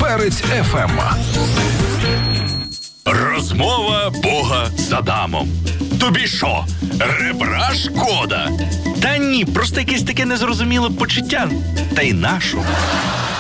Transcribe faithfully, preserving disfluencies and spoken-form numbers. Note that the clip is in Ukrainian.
Перець еф ем. Розмова Бога з Адамом. Тобі що, ребра шкода? Та ні, просто якесь таке незрозуміле почуття. Та й нашу.